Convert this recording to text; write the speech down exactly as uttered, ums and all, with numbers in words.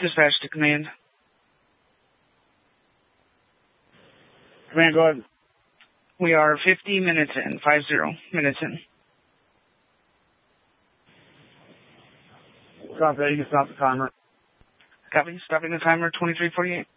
Dispatch to command. Command, go ahead. We are fifty minutes in. Five zero minutes in. Copy that. You can stop the timer. Copy. Stopping the timer. Twenty-three forty-eight.